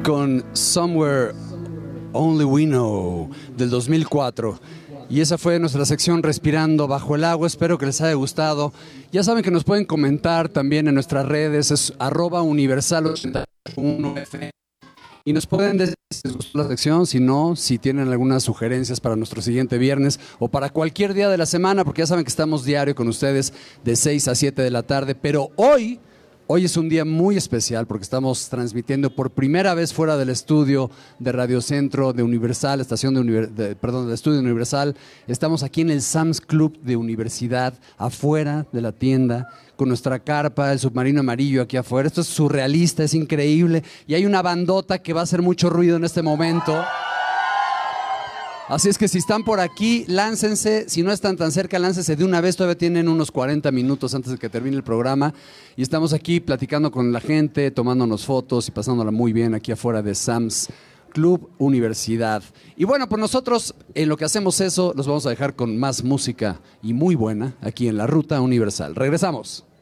con Somewhere Only We Know del 2004. Y esa fue nuestra sección Respirando Bajo el Agua. Espero que les haya gustado. Ya saben que nos pueden comentar también en nuestras redes, es @universal81f. Y nos pueden decir si les gustó la sección, si no, si tienen algunas sugerencias para nuestro siguiente viernes o para cualquier día de la semana, porque ya saben que estamos diario con ustedes de 6 a 7 de la tarde. Pero hoy es un día muy especial porque estamos transmitiendo por primera vez fuera del estudio de Radio Centro de Universal, estación del estudio de Universal. Estamos aquí en el Sam's Club de Universidad, afuera de la tienda, con nuestra carpa, el submarino amarillo aquí afuera. Esto es surrealista, es increíble. Y hay una bandota que va a hacer mucho ruido en este momento. Así es que si están por aquí, láncense. Si no están tan cerca, láncense de una vez. Todavía tienen unos 40 minutos antes de que termine el programa. Y estamos aquí platicando con la gente, tomándonos fotos y pasándola muy bien aquí afuera de Sam's Club Universidad. Y bueno, pues nosotros en lo que hacemos eso, los vamos a dejar con más música y muy buena aquí en la Ruta Universal. Regresamos.